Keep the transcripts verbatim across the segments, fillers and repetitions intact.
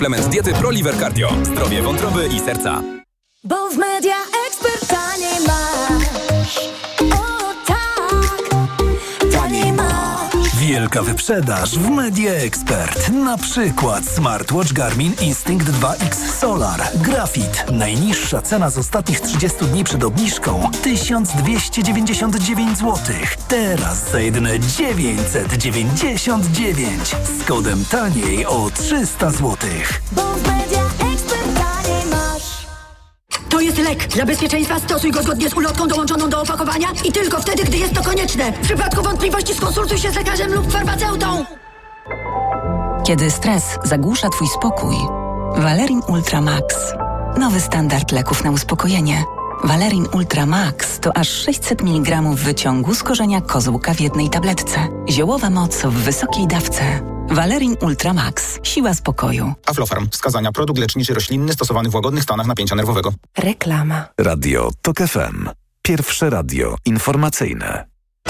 Suplement diety ProLiver Cardio. Zdrowie wątroby i serca. Bo w Media Expert taniej masz. O tak, taniej masz. Wielka wyprzedaż w Media Expert. Na przykład smartwatch Garmin Instinct dwa X Solar. Grafit. Najniższa cena z ostatnich trzydziestu dni przed obniżką tysiąc dwieście dziewięćdziesiąt dziewięć złotych. Teraz za jedyne dziewięćset dziewięćdziesiąt dziewięć. Z kodem taniej o trzysta złotych. Bo w Media Expert taniej masz. To jest lek. Dla bezpieczeństwa stosuj go zgodnie z ulotką dołączoną do opakowania i tylko wtedy, gdy jest to konieczne. W przypadku wątpliwości skonsultuj się z lekarzem lub farmaceutą. Kiedy stres zagłusza twój spokój, Valerin Ultra Max. Nowy standard leków na uspokojenie. Valerin Ultra Max to aż sześćset miligramów wyciągu z korzenia kozłka w jednej tabletce. Ziołowa moc w wysokiej dawce. Valerin Ultra Max. Siła spokoju. Aflofarm. Wskazania. Produkt leczniczy roślinny stosowany w łagodnych stanach napięcia nerwowego. Reklama. Radio TOK F M. Pierwsze radio informacyjne.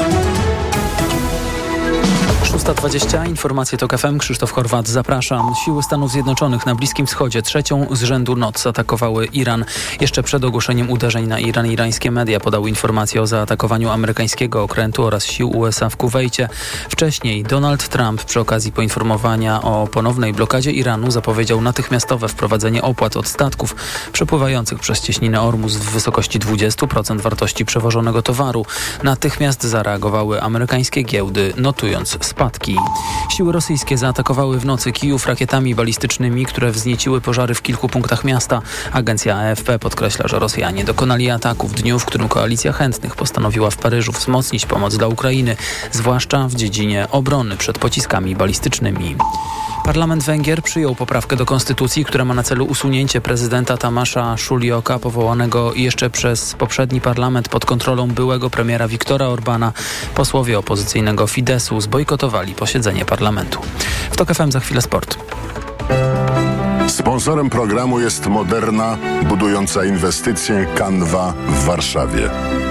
szósta dwadzieścia. Informacje TOK F M. Krzysztof Horwat, zapraszam. Siły Stanów Zjednoczonych na Bliskim Wschodzie trzecią z rzędu noc atakowały Iran. Jeszcze przed ogłoszeniem uderzeń na Iran irańskie media podały informacje o zaatakowaniu amerykańskiego okrętu oraz sił U S A w Kuwejcie. Wcześniej Donald Trump przy okazji poinformowania o ponownej blokadzie Iranu zapowiedział natychmiastowe wprowadzenie opłat od statków przepływających przez cieśninę Ormus w wysokości dwadzieścia procent wartości przewożonego towaru. Natychmiast zareagowały amerykańskie giełdy, notując spadki. Siły rosyjskie zaatakowały w nocy Kijów rakietami balistycznymi, które wznieciły pożary w kilku punktach miasta. Agencja A F P podkreśla, że Rosjanie dokonali ataku w dniu, w którym koalicja chętnych postanowiła w Paryżu wzmocnić pomoc dla Ukrainy, zwłaszcza w dziedzinie obrony przed pociskami balistycznymi. Parlament Węgier przyjął poprawkę do konstytucji, która ma na celu usunięcie prezydenta Tamasza Szulioka, powołanego jeszcze przez poprzedni parlament pod kontrolą byłego premiera Viktora Orbana. Posłowie opozycyjnego Fidesu zbojkotowali posiedzenie parlamentu. W TOK F M za chwilę sport. Sponsorem programu jest Moderna, budująca inwestycje Canva w Warszawie.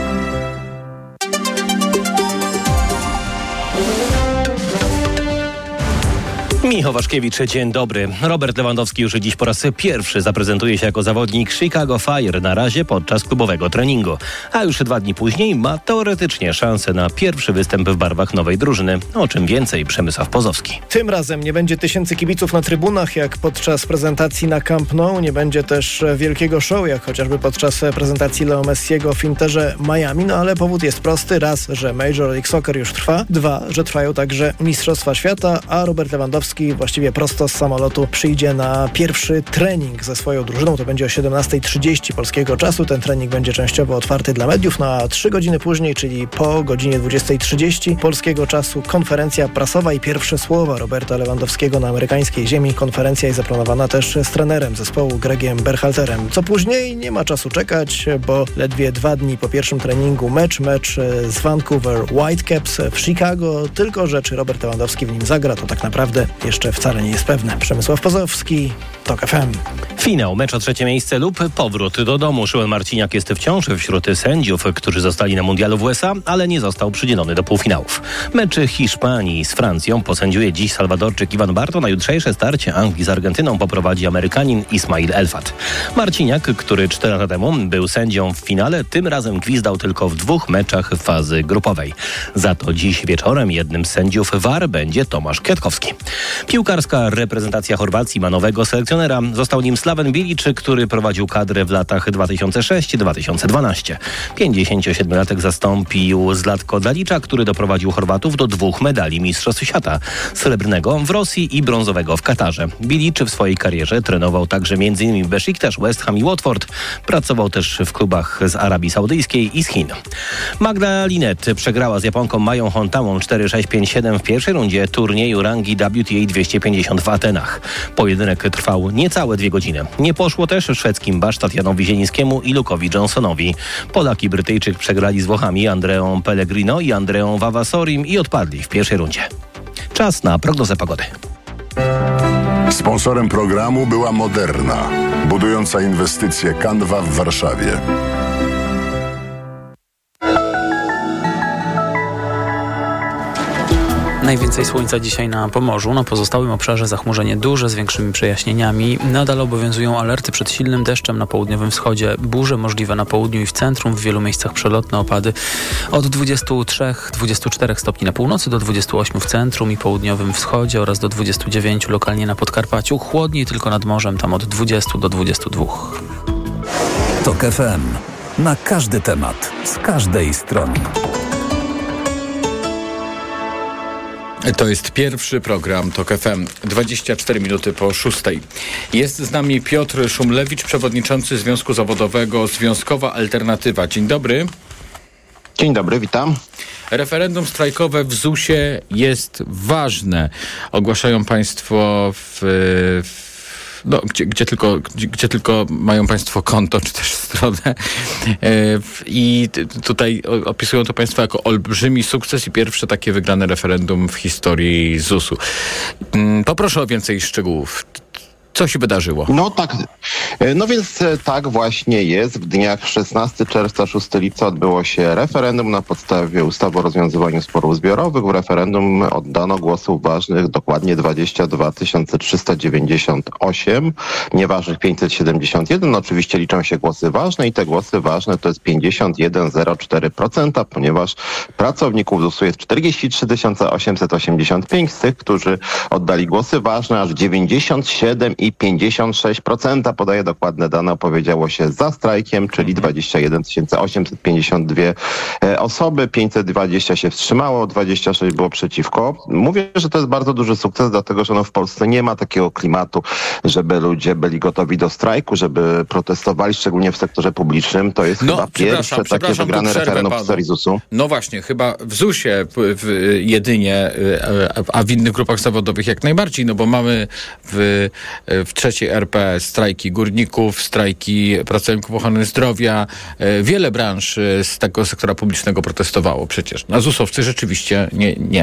Michał Waszkiewicz, dzień dobry. Robert Lewandowski już dziś po raz pierwszy zaprezentuje się jako zawodnik Chicago Fire, na razie podczas klubowego treningu. A już dwa dni później ma teoretycznie szansę na pierwszy występ w barwach nowej drużyny. O czym więcej Przemysław Pozowski. Tym razem nie będzie tysięcy kibiców na trybunach jak podczas prezentacji na Camp Nou. Nie będzie też wielkiego show jak chociażby podczas prezentacji Leo Messiego w Interze Miami. No ale powód jest prosty. Raz, że Major League Soccer już trwa. Dwa, że trwają także Mistrzostwa Świata, a Robert Lewandowski właściwie prosto z samolotu przyjdzie na pierwszy trening ze swoją drużyną. To będzie o siedemnasta trzydzieści polskiego czasu. Ten trening będzie częściowo otwarty dla mediów. No a trzy godziny później, czyli po godzinie dwudziestej trzydzieści polskiego czasu, konferencja prasowa i pierwsze słowa Roberta Lewandowskiego na amerykańskiej ziemi. Konferencja jest zaplanowana też z trenerem zespołu Gregiem Berhalterem. Co później? Nie ma czasu czekać, bo ledwie dwa dni po pierwszym treningu mecz, mecz z Vancouver Whitecaps w Chicago. Tylko, że czy Robert Lewandowski w nim zagra, to tak naprawdę jeszcze wcale nie jest pewne. Przemysław Pozowski, TOK F M. Finał, mecz o trzecie miejsce lub powrót do domu. Szymon Marciniak jest wciąż wśród sędziów, którzy zostali na mundialu w U S A, ale nie został przydzielony do półfinałów. Mecz Hiszpanii z Francją posędziuje dziś Salwadorczyk Iwan Barto. Na jutrzejsze starcie Anglii z Argentyną poprowadzi Amerykanin Ismail Elfat. Marciniak, który cztery lata temu był sędzią w finale, tym razem gwizdał tylko w dwóch meczach fazy grupowej. Za to dziś wieczorem jednym z sędziów V A R będzie Tomasz Kwiatkowski. Piłkarska reprezentacja Chorwacji ma nowego selekcjonera. Został nim Slaven Bilic, który prowadził kadrę w latach dwa tysiące szóstym do dwa tysiące dwunastego. pięćdziesięciosiedmiolatek zastąpił Zlatko Dalicza, który doprowadził Chorwatów do dwóch medali Mistrzostw Świata. Srebrnego w Rosji i brązowego w Katarze. Bilic w swojej karierze trenował także m.in. Besiktas, West Ham i Watford. Pracował też w klubach z Arabii Saudyjskiej i z Chin. Magda Linette przegrała z Japonką Mają Hontamą cztery sześć pięć siedem w pierwszej rundzie turnieju rangi W T A dwieście pięćdziesiąt w Atenach. Pojedynek trwał niecałe dwie godziny. Nie poszło też szwedzkim Basztat Janowi Zielińskiemu i Luke'owi Johnsonowi. Polak i Brytyjczyk przegrali z Włochami Andreą Pellegrino i Andreą Vavasorim i odpadli w pierwszej rundzie. Czas na prognozę pogody. Sponsorem programu była Moderna, budująca inwestycje Canva w Warszawie. Najwięcej słońca dzisiaj na Pomorzu. Na pozostałym obszarze zachmurzenie duże z większymi przejaśnieniami. Nadal obowiązują alerty przed silnym deszczem na południowym wschodzie. Burze możliwe na południu i w centrum. W wielu miejscach przelotne opady od dwudziestu trzech do dwudziestu czterech stopni na północy do dwudziestu ośmiu w centrum i południowym wschodzie oraz do dwudziestu dziewięciu lokalnie na Podkarpaciu. Chłodniej tylko nad morzem, tam od dwudziestu do dwudziestu dwóch. Tok F M. Na każdy temat, z każdej strony. To jest pierwszy program Tok F M, dwadzieścia cztery minuty po szóstej. Jest z nami Piotr Szumlewicz, przewodniczący Związku Zawodowego Związkowa Alternatywa. Dzień dobry. Dzień dobry, witam. Referendum strajkowe w zusie jest ważne. Ogłaszają państwo w... w No, gdzie, gdzie, tylko, gdzie, gdzie tylko mają państwo konto, czy też stronę. I tutaj opisują to państwo jako olbrzymi sukces i pierwsze takie wygrane referendum w historii zusu. Poproszę o więcej szczegółów. Co się wydarzyło? No tak, no więc tak właśnie jest. W dniach szesnastego czerwca, szóstego lipca odbyło się referendum na podstawie ustawy o rozwiązywaniu sporów zbiorowych. W referendum oddano głosów ważnych dokładnie dwadzieścia dwa tysiące trzysta dziewięćdziesiąt osiem, nieważnych pięćset siedemdziesiąt jeden. No oczywiście liczą się głosy ważne i te głosy ważne to jest pięćdziesiąt jeden przecinek zero cztery procent, ponieważ pracowników zusu jest czterdzieści trzy tysiące osiemset osiemdziesiąt pięć. Z tych, którzy oddali głosy ważne, aż dziewięćdziesiąt siedem i pięćdziesiąt sześć procent, podaje dokładne dane, opowiedziało się za strajkiem, czyli dwadzieścia jeden tysięcy osiemset pięćdziesiąt dwie osoby, pięćset dwadzieścia się wstrzymało, dwadzieścia sześć było przeciwko. Mówię, że to jest bardzo duży sukces, dlatego że no w Polsce nie ma takiego klimatu, żeby ludzie byli gotowi do strajku, żeby protestowali, szczególnie w sektorze publicznym. To jest no, chyba pierwsze takie wygrane referendum w historii zusu. No właśnie, chyba w zusie w, jedynie, a w innych grupach zawodowych jak najbardziej, no bo mamy w, w trzeciej R P strajki górników, strajki pracowników ochrony zdrowia. Wiele branż z tego sektora publicznego protestowało przecież. A zusowcy rzeczywiście nie. nie.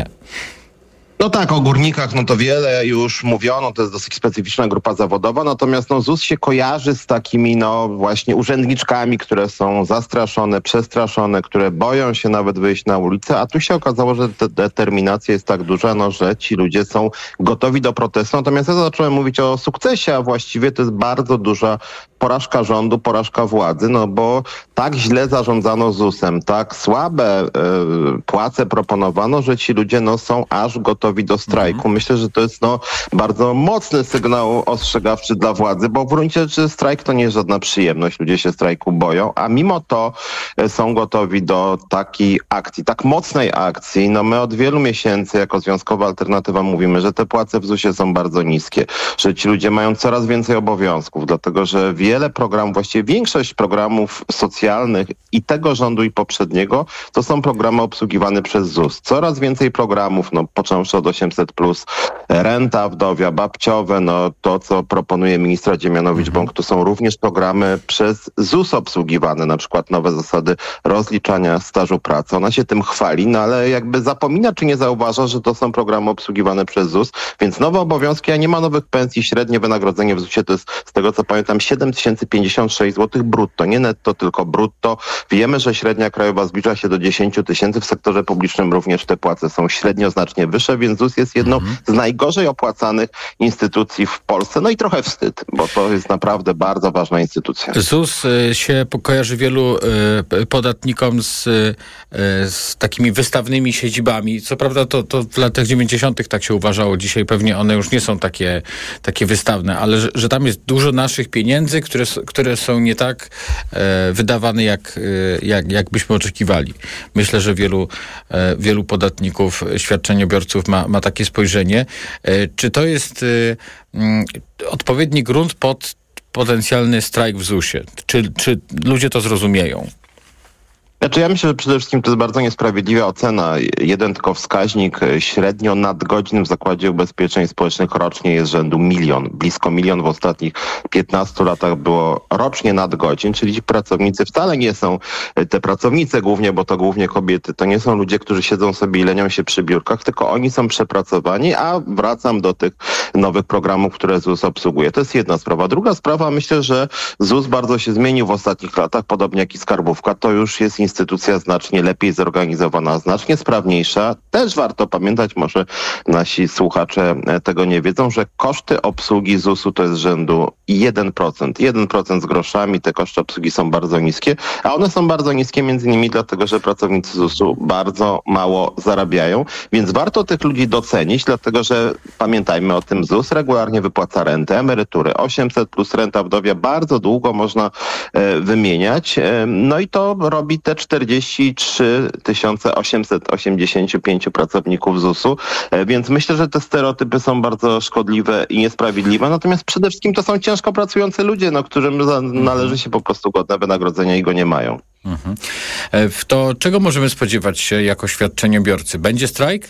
No tak, o górnikach no to wiele już mówiono, to jest dosyć specyficzna grupa zawodowa, natomiast no ZUS się kojarzy z takimi no właśnie urzędniczkami, które są zastraszone, przestraszone, które boją się nawet wyjść na ulicę, a tu się okazało, że de- determinacja jest tak duża, no że ci ludzie są gotowi do protestu, natomiast ja zacząłem mówić o sukcesie, a właściwie to jest bardzo duża porażka rządu, porażka władzy, no bo tak źle zarządzano zusem, tak słabe y, płace proponowano, że ci ludzie no są aż gotowi do strajku. Mhm. Myślę, że to jest no bardzo mocny sygnał ostrzegawczy dla władzy, bo w gruncie rzeczy strajk to nie jest żadna przyjemność. Ludzie się strajku boją, a mimo to są gotowi do takiej akcji, tak mocnej akcji. No my od wielu miesięcy jako Związkowa Alternatywa mówimy, że te płace w zusie są bardzo niskie, że ci ludzie mają coraz więcej obowiązków, dlatego że wiele programów, właściwie większość programów socjalnych i tego rządu i poprzedniego, to są programy obsługiwane przez ZUS. Coraz więcej programów, no począwszy od osiemset plus, renta wdowia, babciowe, no to, co proponuje ministra Dziemianowicz-Bąk, to są również programy przez ZUS obsługiwane, na przykład nowe zasady rozliczania stażu pracy. Ona się tym chwali, no ale jakby zapomina, czy nie zauważa, że to są programy obsługiwane przez ZUS, więc nowe obowiązki, a nie ma nowych pensji. Średnie wynagrodzenie w zusie to jest, z tego co pamiętam, siedem tysięcy pięćdziesiąt sześć złotych brutto, nie netto, tylko brutto. Wiemy, że średnia krajowa zbliża się do dziesięć tysięcy, w sektorze publicznym również te płace są średnio znacznie wyższe, więc ZUS jest jedną mhm. z najgorzej opłacanych instytucji w Polsce. No i trochę wstyd, bo to jest naprawdę bardzo ważna instytucja. ZUS y, się kojarzy wielu y, podatnikom z, y, z takimi wystawnymi siedzibami. Co prawda to, to w latach dziewięćdziesiątych tak się uważało. Dzisiaj pewnie one już nie są takie, takie wystawne, ale że, że tam jest dużo naszych pieniędzy, które, które są nie tak e, wydawane, jak, e, jak, jak byśmy oczekiwali. Myślę, że wielu, e, wielu podatników, świadczeniobiorców ma, ma takie spojrzenie. E, czy to jest e, m, odpowiedni grunt pod potencjalny strajk w zusie? Czy, czy ludzie to zrozumieją? Znaczy ja myślę, że przede wszystkim to jest bardzo niesprawiedliwa ocena. Jeden tylko wskaźnik średnio nadgodzin w Zakładzie Ubezpieczeń Społecznych rocznie jest rzędu milion. Blisko milion w ostatnich piętnastu latach było rocznie nadgodzin, czyli ci pracownicy wcale nie są, te pracownice głównie, bo to głównie kobiety, to nie są ludzie, którzy siedzą sobie i lenią się przy biurkach, tylko oni są przepracowani, a wracam do tych nowych programów, które ZUS obsługuje. To jest jedna sprawa. Druga sprawa, myślę, że ZUS bardzo się zmienił w ostatnich latach, podobnie jak i skarbówka. To już jest instytucja instytucja znacznie lepiej zorganizowana, znacznie sprawniejsza. Też warto pamiętać, może nasi słuchacze tego nie wiedzą, że koszty obsługi zusu to jest rzędu jeden procent. jeden procent z groszami, te koszty obsługi są bardzo niskie, a one są bardzo niskie między innymi dlatego, że pracownicy zusu bardzo mało zarabiają, więc warto tych ludzi docenić, dlatego że pamiętajmy o tym, ZUS regularnie wypłaca rentę, emerytury osiemset plus renta wdowia, bardzo długo można e, wymieniać, e, no i to robi te czterdzieści trzy tysiące osiemset osiemdziesiąt pięć pracowników zusu, e, więc myślę, że te stereotypy są bardzo szkodliwe i niesprawiedliwe, natomiast przede wszystkim to są ciężko pracujący ludzie, no, którym za, należy się po prostu godne wynagrodzenie i go nie mają. Mhm. E, to czego możemy spodziewać się jako świadczeniobiorcy? Będzie strajk?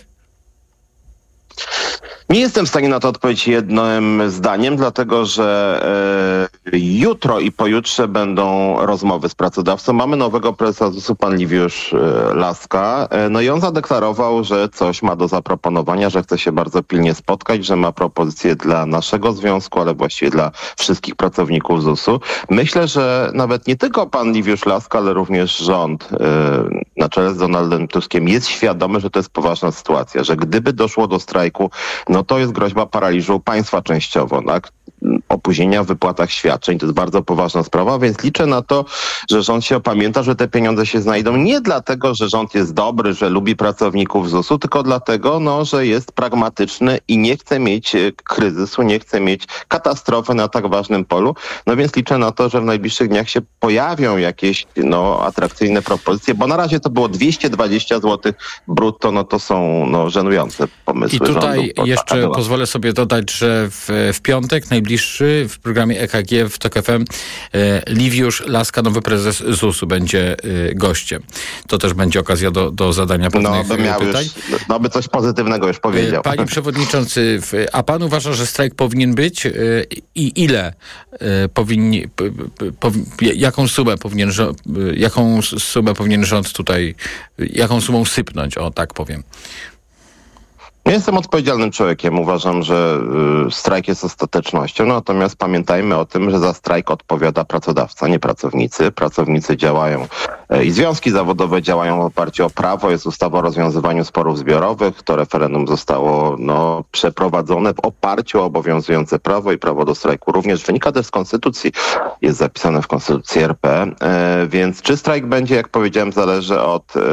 Nie jestem w stanie na to odpowiedzieć jednym zdaniem, dlatego że e, jutro i pojutrze będą rozmowy z pracodawcą. Mamy nowego prezesa zusu, pan Liwiusz e, Laska. E, no i on zadeklarował, że coś ma do zaproponowania, że chce się bardzo pilnie spotkać, że ma propozycje dla naszego związku, ale właściwie dla wszystkich pracowników zusu. Myślę, że nawet nie tylko pan Liwiusz Laska, ale również rząd e, na czele z Donaldem Tuskiem jest świadomy, że to jest poważna sytuacja, że gdyby doszło do strajku, no to jest groźba paraliżu państwa częściowo, tak? Opóźnienia w wypłatach świadczeń, to jest bardzo poważna sprawa, więc liczę na to, że rząd się opamięta, że te pieniądze się znajdą nie dlatego, że rząd jest dobry, że lubi pracowników zusu, tylko dlatego, no, że jest pragmatyczny i nie chce mieć kryzysu, nie chce mieć katastrofy na tak ważnym polu, no więc liczę na to, że w najbliższych dniach się pojawią jakieś no, atrakcyjne propozycje, bo na razie to było dwieście dwadzieścia złotych brutto, no to są no, żenujące pomysły rządu. I tutaj jeszcze pozwolę sobie dodać, że w, w piątek najbliższy w programie E K G w TOK F M e, Liwiusz Laska, nowy prezes zusu, będzie e, gościem. To też będzie okazja do, do zadania pewnych no, by miał pytań. Już, no by coś pozytywnego już powiedział. Panie przewodniczący, a pan uważa, że strajk powinien być e, i ile e, powinni, p, p, jaką sumę powinien, jaką sumę powinien rząd tutaj, jaką sumą sypnąć, o tak powiem? Ja jestem odpowiedzialnym człowiekiem. Uważam, że y, strajk jest ostatecznością, natomiast pamiętajmy o tym, że za strajk odpowiada pracodawca, nie pracownicy. Pracownicy działają y, i związki zawodowe działają w oparciu o prawo. Jest ustawa o rozwiązywaniu sporów zbiorowych. To referendum zostało no, przeprowadzone w oparciu o obowiązujące prawo i prawo do strajku również wynika też z konstytucji. Jest zapisane w konstytucji R P. Y, więc czy strajk będzie, jak powiedziałem, zależy od... Y,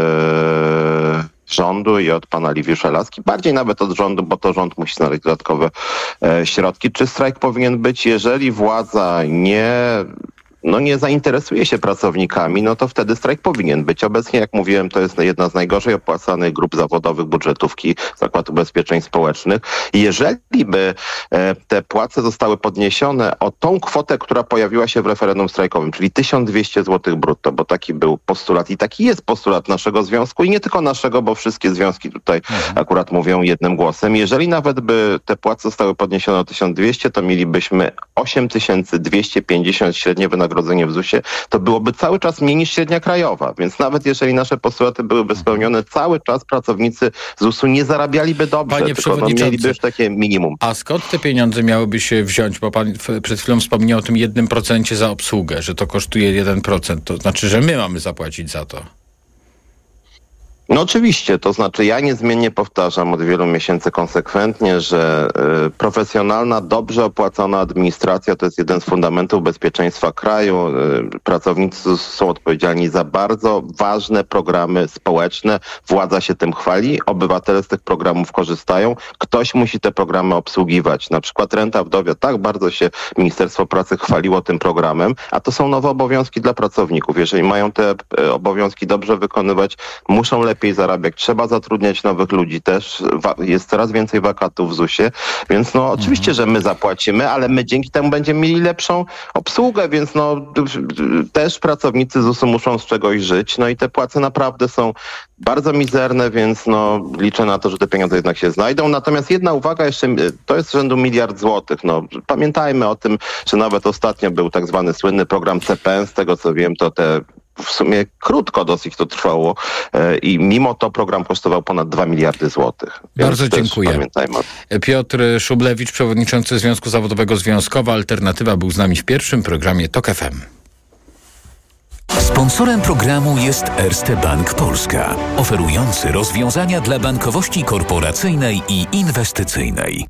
rządu i od pana Liwiusza Laski, bardziej nawet od rządu, bo to rząd musi znaleźć dodatkowe e, środki. Czy strajk powinien być, jeżeli władza nie... no nie zainteresuje się pracownikami, no to wtedy strajk powinien być. Obecnie, jak mówiłem, to jest jedna z najgorzej opłacanych grup zawodowych budżetówki Zakładu Ubezpieczeń Społecznych. I jeżeli by e, te płace zostały podniesione o tą kwotę, która pojawiła się w referendum strajkowym, czyli tysiąc dwieście złotych brutto, bo taki był postulat i taki jest postulat naszego związku i nie tylko naszego, bo wszystkie związki tutaj mhm. akurat mówią jednym głosem. Jeżeli nawet by te płace zostały podniesione o tysiąc dwieście, to mielibyśmy osiem tysięcy dwieście pięćdziesiąt średnie wynagrodzenie w zusie, to byłoby cały czas mniej niż średnia krajowa. Więc nawet jeżeli nasze postulaty byłyby spełnione, cały czas pracownicy zusu nie zarabialiby dobrze, Panie tylko no, mieliby już takie minimum. A skąd te pieniądze miałyby się wziąć? Bo pan przed chwilą wspomniał o tym jednym procencie za obsługę, że to kosztuje jeden procent. To znaczy, że my mamy zapłacić za to. No oczywiście, to znaczy ja niezmiennie powtarzam od wielu miesięcy konsekwentnie, że y, profesjonalna, dobrze opłacona administracja to jest jeden z fundamentów bezpieczeństwa kraju. Y, pracownicy są odpowiedzialni za bardzo ważne programy społeczne. Władza się tym chwali, obywatele z tych programów korzystają. Ktoś musi te programy obsługiwać. Na przykład renta wdowia. Tak bardzo się Ministerstwo Pracy chwaliło tym programem, a to są nowe obowiązki dla pracowników. Jeżeli mają te y, obowiązki dobrze wykonywać, muszą lepiej lepiej zarabiać, trzeba zatrudniać nowych ludzi też, jest coraz więcej wakatów w zusie, więc no oczywiście, że my zapłacimy, ale my dzięki temu będziemy mieli lepszą obsługę, więc no też pracownicy zusu muszą z czegoś żyć, no i te płace naprawdę są bardzo mizerne, więc no liczę na to, że te pieniądze jednak się znajdą. Natomiast jedna uwaga jeszcze, to jest rzędu miliard złotych, no pamiętajmy o tym, że nawet ostatnio był tak zwany słynny program C P N, z tego co wiem, to te w sumie krótko dosyć to trwało i mimo to program kosztował ponad dwa miliardy złotych. Bardzo dziękuję. Piotr Szublewicz, przewodniczący Związku Zawodowego Związkowa Alternatywa, był z nami w pierwszym programie TOK F M. Sponsorem programu jest Erste Bank Polska, oferujący rozwiązania dla bankowości korporacyjnej i inwestycyjnej.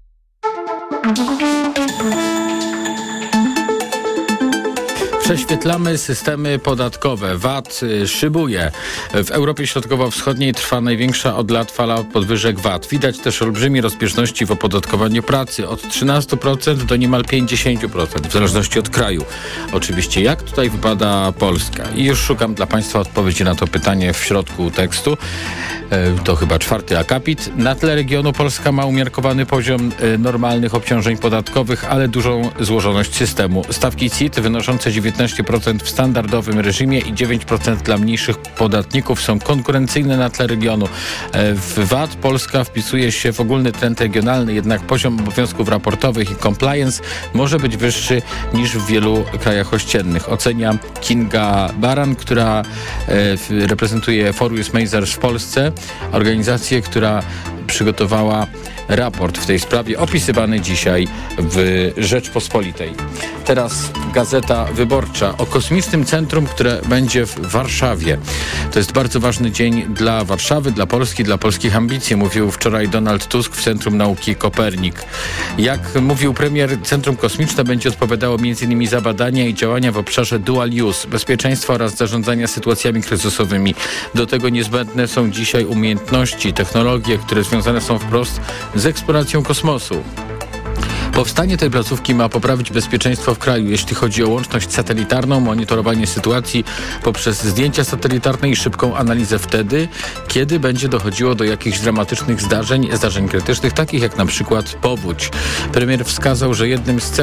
Prześwietlamy systemy podatkowe. V A T szybuje. W Europie Środkowo-Wschodniej trwa największa od lat fala podwyżek V A T. Widać też olbrzymie rozbieżności w opodatkowaniu pracy. Od trzynastu procent do niemal pięćdziesięciu procent, w zależności od kraju. Oczywiście, jak tutaj wypada Polska? I już szukam dla Państwa odpowiedzi na to pytanie w środku tekstu. To chyba czwarty akapit. Na tle regionu Polska ma umiarkowany poziom normalnych obciążeń podatkowych, ale dużą złożoność systemu. Stawki C I T wynoszące dziewiętnaście procent w standardowym reżimie i dziewięć procent dla mniejszych podatników są konkurencyjne na tle regionu. W V A T Polska wpisuje się w ogólny trend regionalny, jednak poziom obowiązków raportowych i compliance może być wyższy niż w wielu krajach ościennych. Ocenia Kinga Baran, która reprezentuje Forius Mazars w Polsce, organizację, która przygotowała raport w tej sprawie opisywany dzisiaj w Rzeczpospolitej. Teraz Gazeta Wyborcza o kosmicznym centrum, które będzie w Warszawie. To jest bardzo ważny dzień dla Warszawy, dla Polski, dla polskich ambicji, mówił wczoraj Donald Tusk w Centrum Nauki Kopernik. Jak mówił premier, Centrum Kosmiczne będzie odpowiadało między innymi za badania i działania w obszarze dual use, bezpieczeństwa oraz zarządzania sytuacjami kryzysowymi. Do tego niezbędne są dzisiaj umiejętności, technologie, które związane są wprost z eksploracją kosmosu. Powstanie tej placówki ma poprawić bezpieczeństwo w kraju, jeśli chodzi o łączność satelitarną, monitorowanie sytuacji poprzez zdjęcia satelitarne i szybką analizę wtedy, kiedy będzie dochodziło do jakichś dramatycznych zdarzeń, zdarzeń krytycznych, takich jak na przykład powódź. Premier wskazał, że jednym z celów